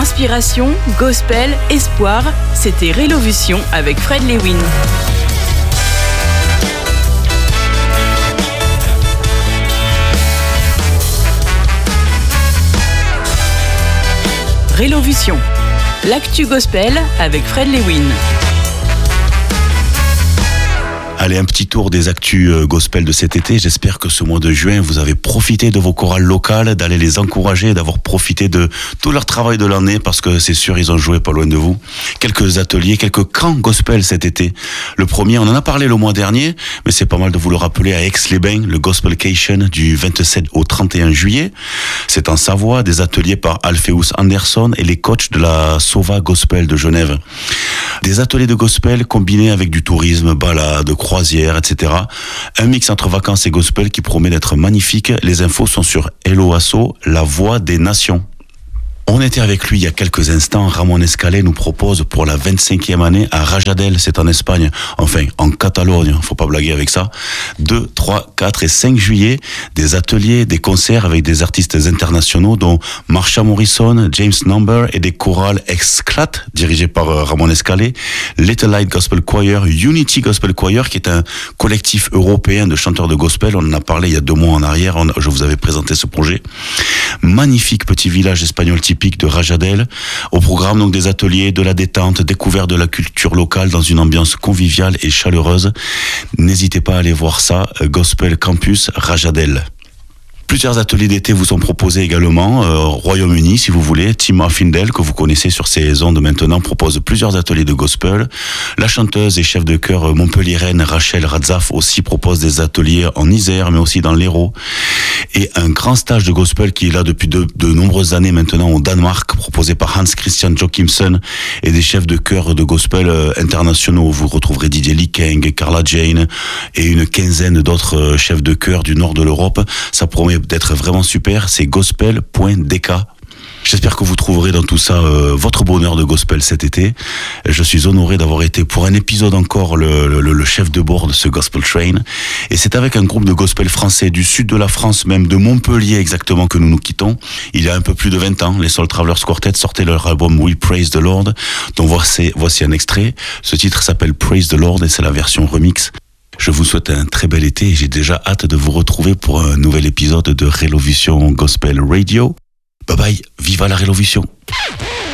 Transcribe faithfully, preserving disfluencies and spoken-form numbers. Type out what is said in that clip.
Inspiration, gospel, espoir, c'était Rélovution avec Fred Lewin. Rélovution, l'actu gospel avec Fred Lewin. Allez, un petit tour des actus gospel de cet été. J'espère que ce mois de juin, vous avez profité de vos chorales locales, d'aller les encourager, d'avoir profité de tout leur travail de l'année, parce que c'est sûr, ils ont joué pas loin de vous. Quelques ateliers, quelques camps gospel cet été. Le premier, on en a parlé le mois dernier, mais c'est pas mal de vous le rappeler, à Aix-les-Bains, le Gospelcation du vingt-sept au trente et un juillet. C'est en Savoie, des ateliers par Alpheus Anderson et les coachs de la Sova Gospel de Genève. Des ateliers de gospel combinés avec du tourisme, balades, croisières, et cetera. Un mix entre vacances et gospel qui promet d'être magnifique. Les infos sont sur Hello Asso, la voix des nations. On était avec lui il y a quelques instants. Ramon Escalé nous propose pour la vingt-cinquième année à Rajadell, c'est en Espagne, enfin en Catalogne, faut pas blaguer avec ça, deux, trois, quatre et cinq juillet, des ateliers, des concerts avec des artistes internationaux dont Marsha Morrison, James Number et des chorales Exclat, dirigés par Ramon Escalé, Little Light Gospel Choir, Unity Gospel Choir, qui est un collectif européen de chanteurs de gospel. On en a parlé il y a deux mois en arrière, on, je vous avais présenté ce projet. Magnifique petit village espagnol typique de Rajadell. Au programme donc des ateliers, de la détente, découverte de la culture locale dans une ambiance conviviale et chaleureuse. N'hésitez pas à aller voir ça, Gospel Campus Rajadell. Plusieurs ateliers d'été vous sont proposés également. Euh, Royaume-Uni, si vous voulez. Tim Affindel, que vous connaissez sur ces ondes maintenant, propose plusieurs ateliers de gospel. La chanteuse et chef de chœur montpelliéraine Rachel Radzaf aussi propose des ateliers en Isère, mais aussi dans l'Hérault. Et un grand stage de gospel qui est là depuis de, de nombreuses années maintenant au Danemark, proposé par Hans Christian Joachimsen et des chefs de chœur de gospel euh, internationaux. Vous retrouverez Didier Likeng, Carla Jane et une quinzaine d'autres euh, chefs de chœur du nord de l'Europe. Ça promet d'être vraiment super, c'est gospel point d k. J'espère que vous trouverez dans tout ça euh, votre bonheur de gospel cet été. Je suis honoré d'avoir été pour un épisode encore le, le, le chef de bord de ce Gospel Train. Et c'est avec un groupe de gospel français du sud de la France, même de Montpellier exactement, que nous nous quittons. Il y a un peu plus de vingt ans, les Soul Travelers Quartet sortaient leur album We Praise the Lord, dont voici, voici un extrait. Ce titre s'appelle Praise the Lord et c'est la version remix. Je vous souhaite un très bel été et j'ai déjà hâte de vous retrouver pour un nouvel épisode de Rélovution Gospel Radio. Bye bye, viva la Rélovution!